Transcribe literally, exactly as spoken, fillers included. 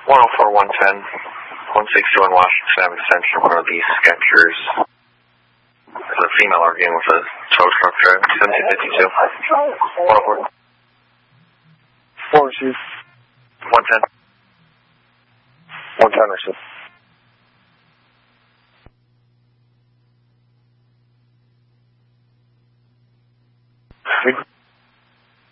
one oh four, one ten, one sixty-one Washington Avenue Extension, one of these Skechers. There's a female arguing with a tow truck driver, seventeen fifty-two. one oh four. Four receive. one ten. one ten receive.